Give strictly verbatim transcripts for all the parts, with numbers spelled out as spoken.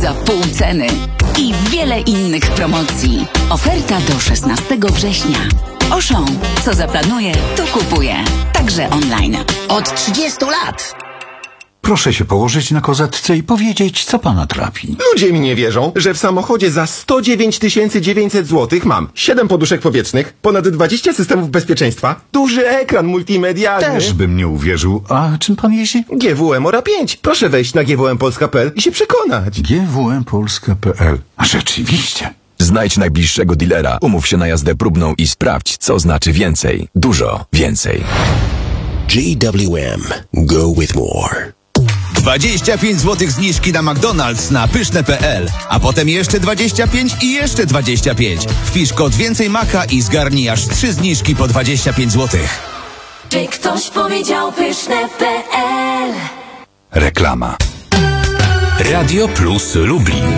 za pół ceny i wiele innych promocji. Oferta do szesnastego września. Auchan, co zaplanuje, to kupuje. Także online. Od trzydziestu lat. Proszę się położyć na kozetce i powiedzieć, co pana trapi. Ludzie mi nie wierzą, że w samochodzie za sto dziewięć tysięcy dziewięćset złotych mam siedem poduszek powietrznych, ponad dwadzieścia systemów bezpieczeństwa, duży ekran multimedialny. Też bym nie uwierzył. A czym pan jeździ? G W M Ora pięć. Proszę wejść na G W M Polska kropka p l i się przekonać. G W M Polska kropka p l. A rzeczywiście. Znajdź najbliższego dealera, umów się na jazdę próbną i sprawdź, co znaczy więcej. Dużo więcej. G W M. Go with more. dwadzieścia pięć złotych zniżki na McDonald's na pyszne kropka p l, a potem jeszcze dwadzieścia pięć i jeszcze dwadzieścia pięć. Wpisz kod więcej maka i zgarnij aż trzy zniżki po dwadzieścia pięć złotych. Czy ktoś powiedział pyszne kropka p l? Reklama. Radio Plus Lublin.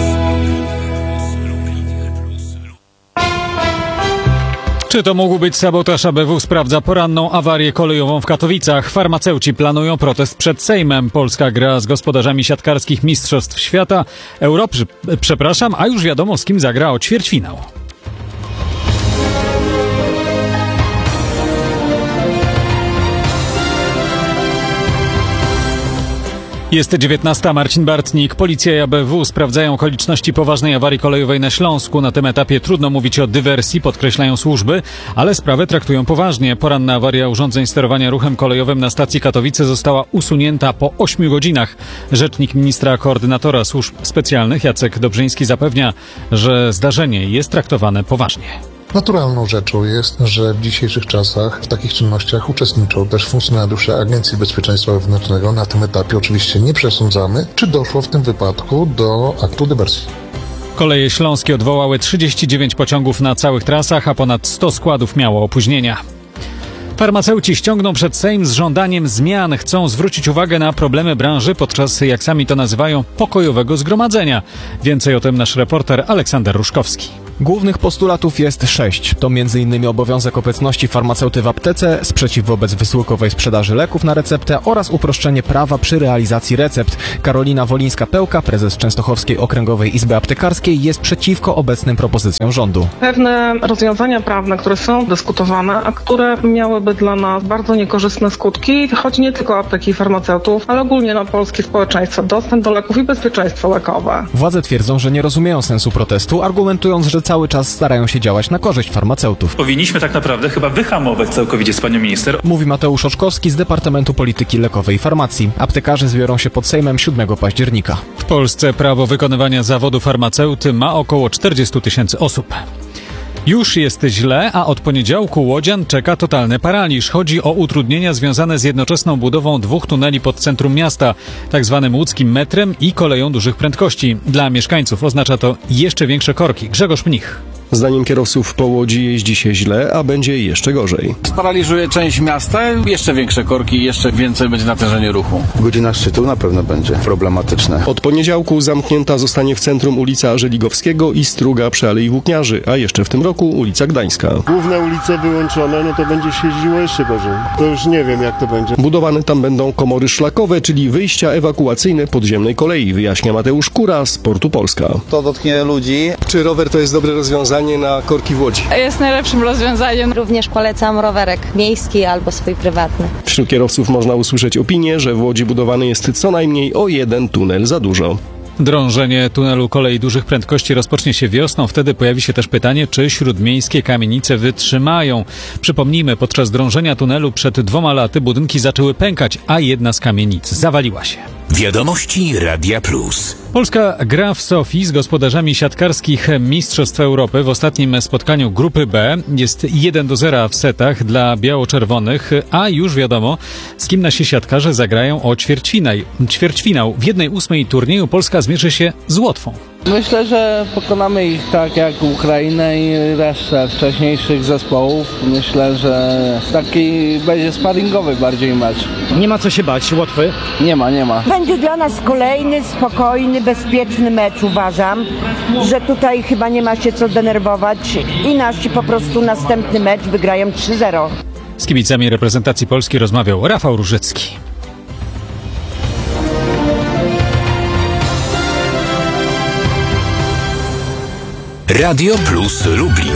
Czy to mógł być sabotaż? A B W sprawdza poranną awarię kolejową w Katowicach. Farmaceuci planują protest przed Sejmem. Polska gra z gospodarzami siatkarskich Mistrzostw Świata. Europy, przepraszam, a już wiadomo, z kim zagra o ćwierćfinał. Jest dziewiętnasta, Marcin Bartnik. Policja i A B W sprawdzają okoliczności poważnej awarii kolejowej na Śląsku. Na tym etapie trudno mówić o dywersji, podkreślają służby, ale sprawę traktują poważnie. Poranna awaria urządzeń sterowania ruchem kolejowym na stacji Katowice została usunięta po ośmiu godzinach. Rzecznik ministra koordynatora służb specjalnych Jacek Dobrzyński zapewnia, że zdarzenie jest traktowane poważnie. Naturalną rzeczą jest, że w dzisiejszych czasach w takich czynnościach uczestniczą też funkcjonariusze Agencji Bezpieczeństwa Wewnętrznego. Na tym etapie oczywiście nie przesądzamy, czy doszło w tym wypadku do aktu dywersji. Koleje śląskie odwołały trzydzieści dziewięć pociągów na całych trasach, a ponad sto składów miało opóźnienia. Farmaceuci ściągną przed Sejm z żądaniem zmian. Chcą zwrócić uwagę na problemy branży podczas, jak sami to nazywają, pokojowego zgromadzenia. Więcej o tym nasz reporter Aleksander Ruszkowski. Głównych postulatów jest sześć. To między innymi obowiązek obecności farmaceuty w aptece, sprzeciw wobec wysyłkowej sprzedaży leków na receptę oraz uproszczenie prawa przy realizacji recept. Karolina Wolińska-Pełka, prezes Częstochowskiej Okręgowej Izby Aptekarskiej, jest przeciwko obecnym propozycjom rządu. Pewne rozwiązania prawne, które są dyskutowane, a które miałyby dla nas bardzo niekorzystne skutki, chodzi nie tylko o apteki i farmaceutów, ale ogólnie na polskie społeczeństwo, dostęp do leków i bezpieczeństwo lekowe. Władze twierdzą, że nie rozumieją sensu protestu, argumentując, że cały czas starają się działać na korzyść farmaceutów. Powinniśmy tak naprawdę chyba wyhamować całkowicie z panią minister. Mówi Mateusz Oczkowski z Departamentu Polityki Lekowej i Farmacji. Aptekarze zbiorą się pod Sejmem siódmego października. W Polsce prawo wykonywania zawodu farmaceuty ma około czterdzieści tysięcy osób. Już jest źle, a od poniedziałku łodzian czeka totalny paraliż. Chodzi o utrudnienia związane z jednoczesną budową dwóch tuneli pod centrum miasta, tak zwanym łódzkim metrem i koleją dużych prędkości. Dla mieszkańców oznacza to jeszcze większe korki. Grzegorz Mnich. Zdaniem kierowców po Łodzi jeździ się źle, a będzie jeszcze gorzej. Sparaliżuje część miasta, jeszcze większe korki, jeszcze więcej będzie natężenie ruchu. W godzinach szczytu na pewno będzie problematyczne. Od poniedziałku zamknięta zostanie w centrum ulica Żeligowskiego i Struga przy Alei Włókniarzy, a jeszcze w tym roku ulica Gdańska. Główne ulice wyłączone, no to będzie się jeździło jeszcze gorzej. To już nie wiem, jak to będzie. Budowane tam będą komory szlakowe, czyli wyjścia ewakuacyjne podziemnej kolei, wyjaśnia Mateusz Kura z Portu Polska. To dotknie ludzi. Czy rower to jest dobre rozwiązanie na korki w Łodzi? Jest najlepszym rozwiązaniem. Również polecam rowerek miejski albo swój prywatny. Wśród kierowców można usłyszeć opinię, że w Łodzi budowany jest co najmniej o jeden tunel za dużo. Drążenie tunelu kolei dużych prędkości rozpocznie się wiosną. Wtedy pojawi się też pytanie, czy śródmiejskie kamienice wytrzymają. Przypomnijmy, podczas drążenia tunelu przed dwoma laty budynki zaczęły pękać, a jedna z kamienic zawaliła się. Wiadomości Radia Plus. Polska gra w Sofii z gospodarzami siatkarskich Mistrzostw Europy. W ostatnim spotkaniu grupy B jest jeden do zera w setach dla biało-czerwonych, a już wiadomo, z kim nasi siatkarze zagrają o ćwierćfinał. ćwierćfinał. W jednej ósmej turnieju Polska zmierzy się z Łotwą. Myślę, że pokonamy ich tak jak Ukrainę i resztę wcześniejszych zespołów. Myślę, że taki będzie sparingowy bardziej mecz. Nie ma co się bać Łotwy? Nie ma, nie ma. Będzie dla nas kolejny, spokojny, bezpieczny mecz, uważam, że tutaj chyba nie ma się co denerwować i nasi po prostu następny mecz wygrają trzy zero. Z kibicami reprezentacji Polski rozmawiał Rafał Różycki. Radio Plus Lublin.